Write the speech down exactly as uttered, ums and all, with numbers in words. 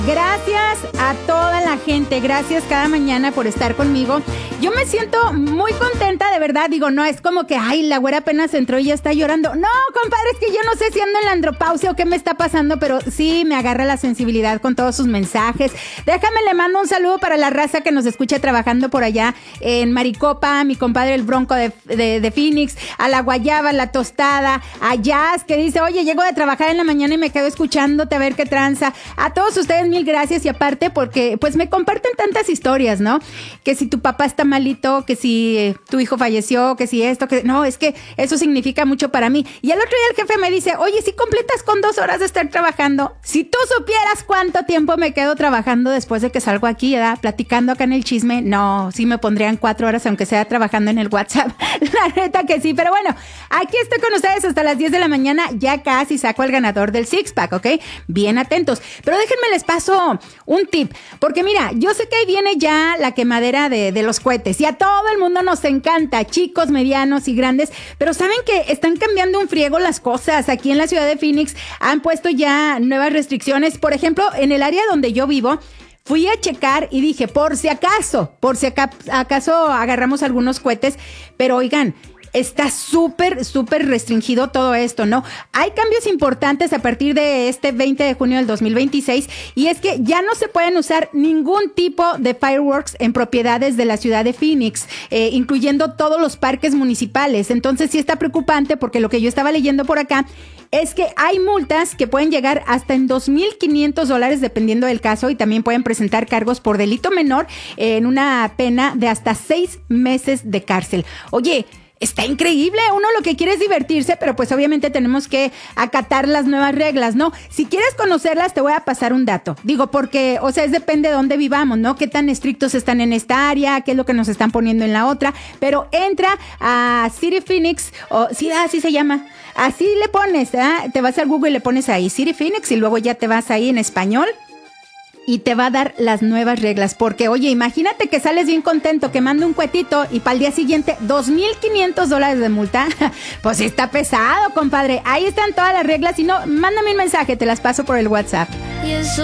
Gracias a toda la gente, gracias cada mañana por estar conmigo. Yo me siento muy contenta, de verdad, digo, no es como que, ay, la güera apenas entró y ya está llorando. No, compadre, es que yo no sé si ando en la andropausia o qué me está pasando, pero sí me agarra la sensibilidad con todos sus mensajes. Déjame, le mando un saludo para la raza que nos escucha trabajando por allá en Maricopa, mi compadre el Bronco de, de, de Phoenix, a la Guayaba, la Tostada, a Jazz, que dice, oye, llego de trabajar en la mañana y me quedo escuchándote a ver qué tranza. A todos ustedes, mil gracias, y aparte porque pues me comparten tantas historias, ¿no? Que si tu papá está malito, que si eh, tu hijo falleció, que si esto, que no, es que eso significa mucho para mí. Y el otro día el jefe me dice, oye, si completas con dos horas de estar trabajando, si tú supieras cuánto tiempo me quedo trabajando después de que salgo aquí, ¿verdad? Platicando acá en el chisme, no, sí me pondrían cuatro horas aunque sea trabajando en el WhatsApp. La neta que sí, pero bueno, aquí estoy con ustedes hasta las diez de la mañana, ya casi saco al ganador del Six Pack, ¿ok? Bien atentos, pero déjenme les paso un tip, porque mira, yo sé que ahí viene ya la quemadera de, de los cohetes y a todo el mundo nos encanta, chicos, medianos y grandes, pero saben que están cambiando un friego las cosas. Aquí en la ciudad de Phoenix han puesto ya nuevas restricciones. Por ejemplo, en el área donde yo vivo, fui a checar y dije, por si acaso, por si aca- acaso agarramos algunos cohetes, pero oigan, está súper, súper restringido todo esto, ¿no? Hay cambios importantes a partir de este veinte de junio del dos mil veintiséis, y es que ya no se pueden usar ningún tipo de fireworks en propiedades de la ciudad de Phoenix, eh, incluyendo todos los parques municipales. Entonces sí está preocupante, porque lo que yo estaba leyendo por acá es que hay multas que pueden llegar hasta en dos mil quinientos dólares dependiendo del caso, y también pueden presentar cargos por delito menor eh, en una pena de hasta seis meses de cárcel. Oye, está increíble, uno lo que quiere es divertirse, pero pues obviamente tenemos que acatar las nuevas reglas, ¿no? Si quieres conocerlas, te voy a pasar un dato. Digo, porque, o sea, es depende de dónde vivamos, ¿no? Qué tan estrictos están en esta área, qué es lo que nos están poniendo en la otra, pero entra a City Phoenix, o sí, así se llama, así le pones, ¿eh? Te vas al Google y le pones ahí City Phoenix y luego ya te vas ahí en español y te va a dar las nuevas reglas, porque oye, imagínate que sales bien contento quemando un cuetito y para el día siguiente dos mil quinientos dólares de multa. Pues sí está pesado, compadre. Ahí están todas las reglas, y no, mándame un mensaje, te las paso por el WhatsApp.